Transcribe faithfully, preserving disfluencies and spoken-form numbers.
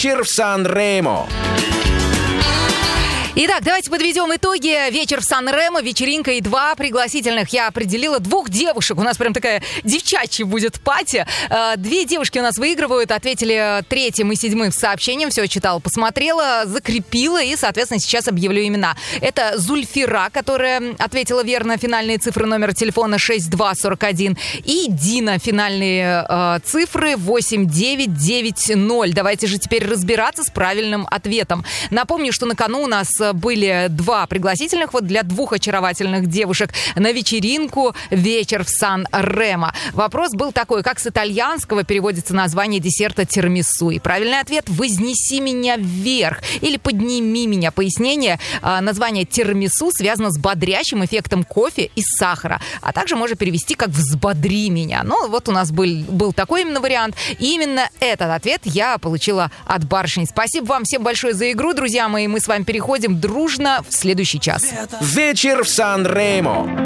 Вечер в Сан-Ремо. Итак, давайте подведем итоги. Вечер в Сан-Ремо, вечеринка и два пригласительных. Я определила двух девушек. У нас прям такая девчачья будет пати. Две девушки у нас выигрывают. Ответили третьим и седьмым сообщением. Все читала, посмотрела, закрепила и, соответственно, сейчас объявлю имена. Это Зульфира, которая ответила верно. Финальные цифры номера телефона шесть два сорок один. И Дина, финальные э, цифры восемь девять девять ноль. Давайте же теперь разбираться с правильным ответом. Напомню, что на кону у нас были два пригласительных вот для двух очаровательных девушек на вечеринку «Вечер в Сан-Ремо». Вопрос был такой: как с итальянского переводится название десерта тирамису? И правильный ответ — «Вознеси меня вверх» или «Подними меня». Пояснение: название тирамису связано с бодрящим эффектом кофе и сахара, а также можно перевести как «взбодри меня». Ну, вот у нас был, был такой именно вариант. И именно этот ответ я получила от барышень. Спасибо вам всем большое за игру, друзья мои. Мы с вами переходим дружно в следующий час. Вечер в Сан-Ремо.